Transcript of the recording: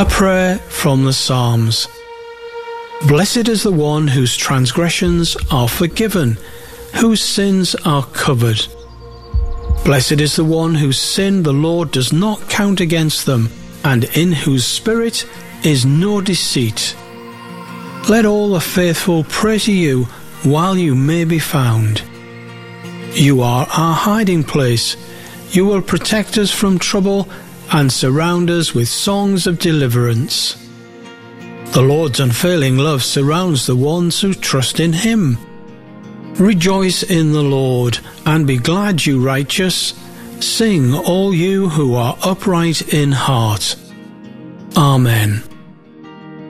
A prayer from the Psalms. Blessed is the one whose transgressions are forgiven, whose sins are covered. Blessed is the one whose sin the Lord does not count against them, and in whose spirit is no deceit. Let all the faithful pray to you while you may be found. You are our hiding place. You will protect us from trouble and surround us with songs of deliverance. The Lord's unfailing love surrounds the ones who trust in Him. Rejoice in the Lord, and be glad, you righteous. Sing, all you who are upright in heart. Amen.